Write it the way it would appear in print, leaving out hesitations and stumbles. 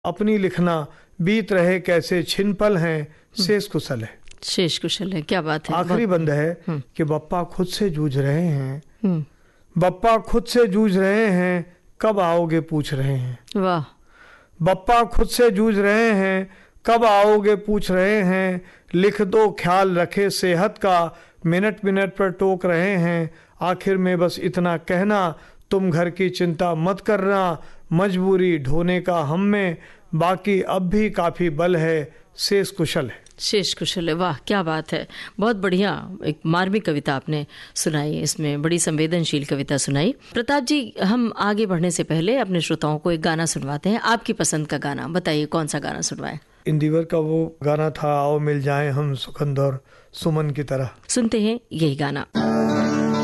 अपनी लिखना, बीत रहे कैसे छिन पल हैं, शेष कुशल है। शेष कुशल है, क्या बात है। आखिरी बंद है कि बप्पा खुद से जूझ रहे हैं, बप्पा खुद से जूझ रहे हैं, कब आओगे पूछ रहे हैं। वाह। बप्पा खुद से जूझ रहे हैं, कब आओगे पूछ रहे हैं, लिख दो ख्याल रखे सेहत का, मिनट मिनट पर टोक रहे हैं। आखिर में बस इतना कहना, तुम घर की चिंता मत करना, मजबूरी ढोने का हम में, बाकी अब भी काफी बल है, शेष कुशल है। शेष कुशल है, वाह क्या बात है। बहुत बढ़िया एक मार्मिक कविता आपने सुनाई, इसमें बड़ी संवेदनशील कविता सुनाई। प्रताप जी, हम आगे बढ़ने से पहले अपने श्रोताओं को एक गाना सुनवाते हैं। आपकी पसंद का गाना बताइए, कौन सा गाना सुनवाएं? इंदिवर का वो गाना था, आओ मिल जाएं हम सुगंध और सुमन की तरह। सुनते हैं यही गाना।